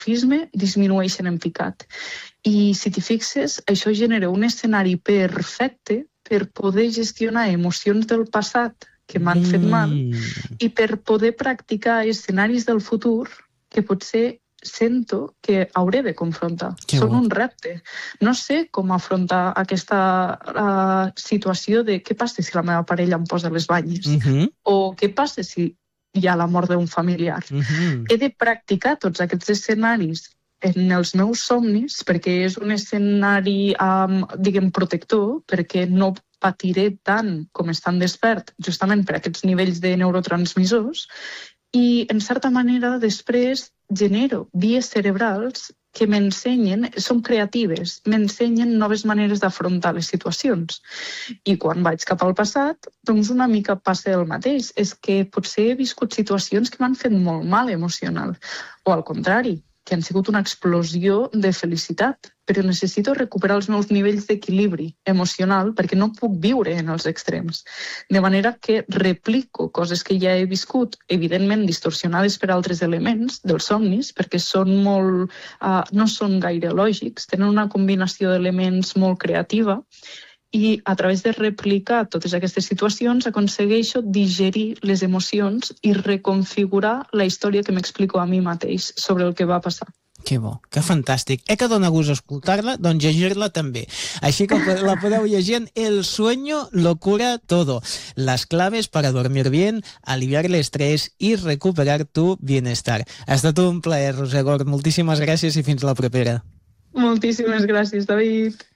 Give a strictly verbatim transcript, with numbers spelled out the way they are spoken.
catastrofisme disminueixen en picat. I si t'hi fixes, això genera un escenari perfecte per poder gestionar emocions del passat que m'han fet mal i per poder practicar escenaris del futur que potser sento que hauré de confrontar. Que Són bo. un repte. No sé com afrontar aquesta uh, situació de què passa si la meva parella em posa les banyes Mhm. o què passa si hi ha la mort d'un familiar. Mhm. He de practicar tots aquests escenaris en els meus somnis perquè és un escenari, um, diguem, protector, perquè no patiré tant com estant despert, justament per aquests nivells de neurotransmissors, i, en certa manera, després genero vies cerebrals que m'ensenyen, són creatives, m'ensenyen noves maneres d'afrontar les situacions. I quan vaig cap al passat, doncs una mica passa el mateix. És que potser he viscut situacions que m'han fet molt mal emocional, o al contrari, que han sigut una explosió de felicitat, però necessito recuperar els meus nivells d'equilibri emocional perquè no puc viure en els extrems. De manera que replico coses que ja he viscut, evidentment distorsionades per altres elements dels somnis, perquè són molt, uh, no són gaire lògics, tenen una combinació d'elements molt creativa, i a través de replicar totes aquestes situacions aconsegueixo digerir les emocions i reconfigurar la història que m'explico a mi mateix sobre el que va passar. Que bo, que fantàstic. Eh que dona gust escoltar-la? Doncs llegir-la també. Així que la podeu llegir en El sueño lo cura todo. Las claves para dormir bien, aliviar el estrés y recuperar tu bienestar. Ha estat un plaer, Roser Gort. Moltíssimes gràcies i fins la propera. Moltíssimes gràcies, David.